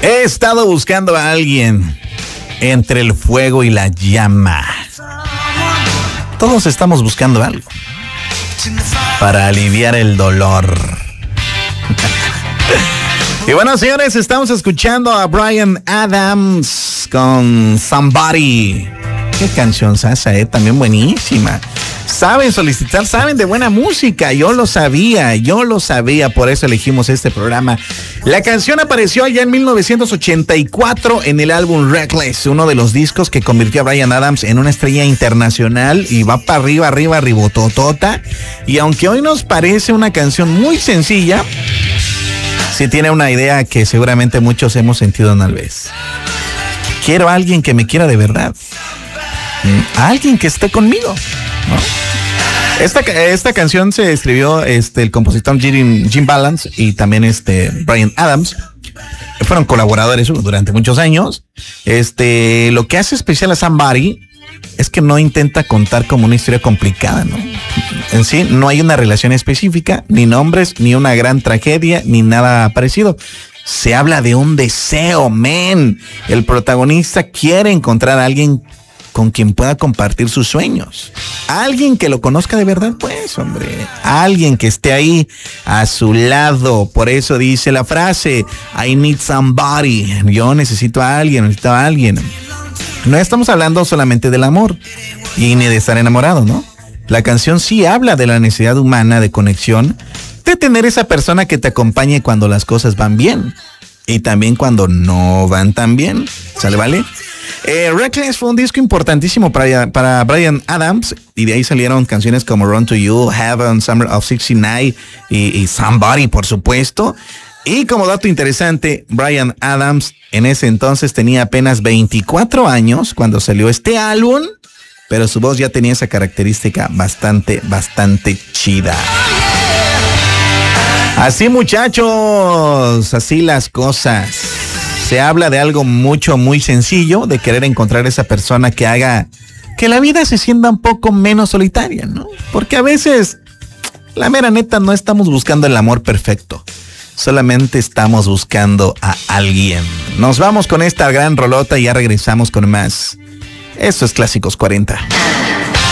He estado buscando a alguien entre el fuego y la llama. Todos estamos buscando algo para aliviar el dolor. Y bueno, señores, estamos escuchando a Bryan Adams con Somebody. Qué canción esa, también buenísima. Saben solicitar, saben de buena música. Yo lo sabía, por eso elegimos este programa. La canción apareció allá en 1984 en el álbum Reckless, uno de los discos que convirtió a Bryan Adams en una estrella internacional y va para arriba, ribototota. Y aunque hoy nos parece una canción muy sencilla, sí tiene una idea que seguramente muchos hemos sentido una vez. Quiero a alguien que me quiera de verdad. A alguien que esté conmigo, ¿no? Esta canción se escribió el compositor Jim Balance y también Bryan Adams. Fueron colaboradores durante muchos años. Lo que hace especial a Somebody es que no intenta contar como una historia complicada, ¿no? En sí, no hay una relación específica, ni nombres, ni una gran tragedia, ni nada parecido. Se habla de un deseo, El protagonista quiere encontrar a alguien con quien pueda compartir sus sueños. Alguien que lo conozca de verdad, pues, hombre. Alguien que esté ahí a su lado. Por eso dice la frase, I need somebody. Yo necesito a alguien, No estamos hablando solamente del amor y ni de estar enamorado, ¿no? La canción sí habla de la necesidad humana de conexión, de tener esa persona que te acompañe cuando las cosas van bien y también cuando no van tan bien. ¿Sale, vale? Reckless fue un disco importantísimo para Bryan Adams y de ahí salieron canciones como Run to You, Heaven, Summer of '69 y Somebody, por supuesto. Y como dato interesante, Bryan Adams en ese entonces tenía apenas 24 años cuando salió este álbum, pero su voz ya tenía esa característica bastante chida. Así, muchachos, así las cosas. Se habla de algo muy sencillo, de querer encontrar esa persona que haga que la vida se sienta un poco menos solitaria, ¿no? Porque a veces, la mera neta, no estamos buscando el amor perfecto. Solamente estamos buscando a alguien. Nos vamos con esta gran rolota y ya regresamos con más. Esto es Clásicos 40.